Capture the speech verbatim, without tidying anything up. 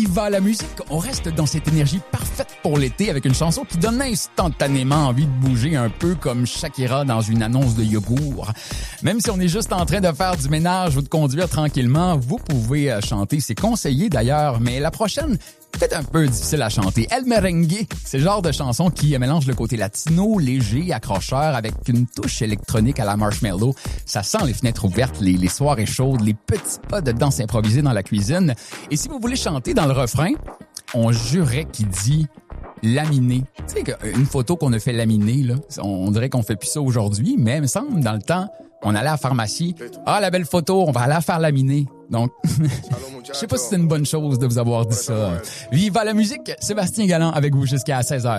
Viva la musique! On reste dans cette énergie parfaite pour l'été avec une chanson qui donne instantanément envie de bouger un peu comme Shakira dans une annonce de yogourt. Même si on est juste en train de faire du ménage ou de conduire tranquillement, vous pouvez chanter. C'est conseillé d'ailleurs, mais la prochaine, peut-être un peu difficile à chanter. El Merengue, c'est le genre de chanson qui mélange le côté latino, léger, accrocheur, avec une touche électronique à la Marshmello. Ça sent les fenêtres ouvertes, les, les soirées chaudes, les petits pas de danse improvisés dans la cuisine. Et si vous voulez chanter dans le refrain, on jurait qu'il dit laminer. Tu sais, une photo qu'on a fait laminer, là, on dirait qu'on fait plus ça aujourd'hui, mais il me semble, dans le temps, on allait à la pharmacie. Ah, la belle photo, on va aller la faire laminer. Donc, je sais pas si c'est une bonne chose de vous avoir dit ça. Viva la musique! Sébastien Galland avec vous jusqu'à seize heures.